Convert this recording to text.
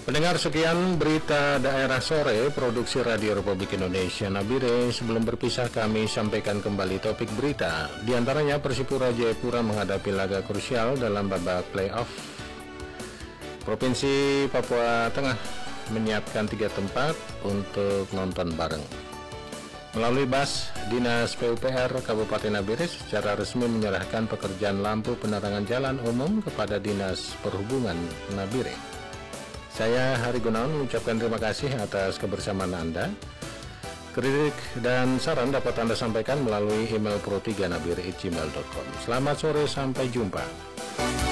Pendengar, sekian berita daerah sore produksi Radio Republik Indonesia Nabire. Sebelum berpisah kami sampaikan kembali topik berita. Di antaranya Persipura Jayapura menghadapi laga krusial dalam babak playoff. Provinsi Papua Tengah menyiapkan 3 tempat untuk nonton bareng. Melalui BAS, Dinas PUPR Kabupaten Nabire secara resmi menyerahkan pekerjaan lampu penerangan jalan umum kepada Dinas Perhubungan Nabire. Saya Hari Gunawan mengucapkan terima kasih atas kebersamaan Anda. Kritik dan saran dapat Anda sampaikan melalui email pro3nabire@gmail.com. Selamat sore, sampai jumpa.